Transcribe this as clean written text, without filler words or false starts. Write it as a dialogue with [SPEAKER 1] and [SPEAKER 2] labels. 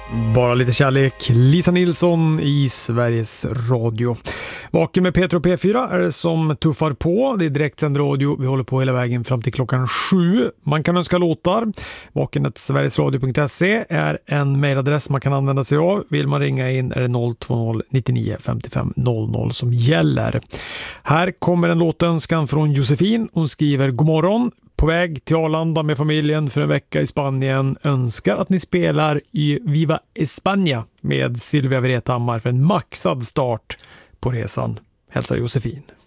[SPEAKER 1] Bara lite kärlek, Lisa Nilsson i Sveriges Radio. Vaken med Peter och P4 är det som tuffar på. Det är direktsänd radio. Vi håller på hela vägen fram till klockan 7. Man kan önska låtar. vaken@sverigesradio.se är en mejladress man kan använda sig av. Vill man ringa in är det 020 99 55 00 som gäller. Här kommer en låtönskan från Josefin. Hon skriver: God morgon. På väg till Arlanda med familjen för en vecka i Spanien. Önskar att ni spelar i Viva España med Silvia Wrethammar för en maxad start på resan. Hälsar Josefin.